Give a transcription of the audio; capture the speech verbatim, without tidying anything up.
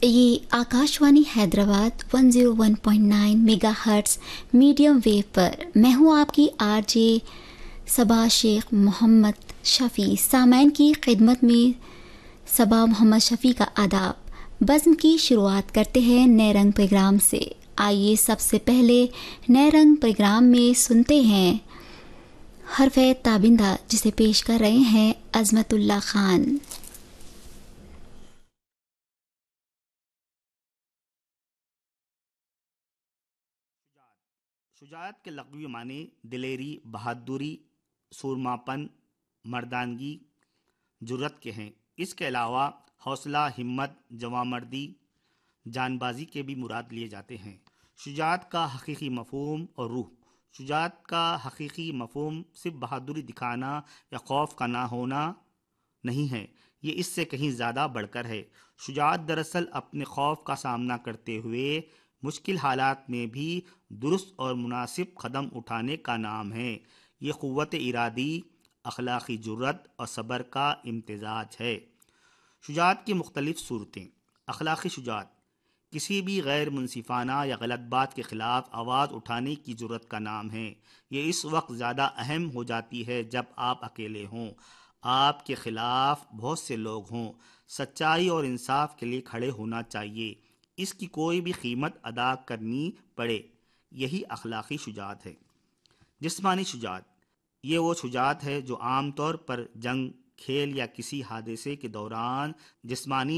ये Akashvani Hyderabad one zero one point nine megahertz medium wave पर मैं हूँ आपकी आरजे सबा शेख मोहम्मद शफ़ी। सामाइन की खिदमत में सबा मोहम्मद शफ़ी का आदाब। बज़्म की शुरुआत करते हैं नए रंग प्रोग्राम से। आइए सबसे पहले नए रंग प्रोग्राम में सुनते हैं हरफ़े ताबिंदा, जिसे पेश कर रहे हैं अज़मतुल्लाह खान। शुजाअत के लग़वी माने दिलेरी, बहादुरी, सूरमापन, मर्दानगी, जुर्रत के हैं। इसके अलावा हौसला, हिम्मत, जवामर्दी, जानबाजी के भी मुराद लिए जाते हैं। शुजाअत का हकीकी मफ़हूम और रूह। शुजाअत का हकीकी मफ़हूम सिर्फ बहादुरी दिखाना या खौफ का ना होना नहीं है, ये इससे कहीं ज़्यादा बढ़कर है। शुजाअत दरअसल अपने खौफ का सामना करते हुए मुश्किल हालात में भी दुरुस्त और मुनासिब कदम उठाने का नाम है। ये क़ुव्वत इरादी, अखलाक़ी जुर्रत और सब्र का इम्तिज़ाज है। शुजाअत की मुख्तलिफ़ सूरतें। अखलाक़ी शुजाअत किसी भी गैर मुनसिफ़ाना या गलत बात के ख़िलाफ़ आवाज़ उठाने की जुर्रत का नाम है। ये इस वक्त ज़्यादा अहम हो जाती है जब आप अकेले हों, आपके ख़िलाफ़ बहुत से लोग हों। सच्चाई और इंसाफ के लिए खड़े होना चाहिए, इसकी कोई भी कीमत अदा करनी पड़े, यही अखलाक़ी शुजाअत है। जिस्मानी शुजाअत ये वो शुजाअत है जो आम तौर पर जंग, खेल या किसी हादसे के दौरान जिस्मानी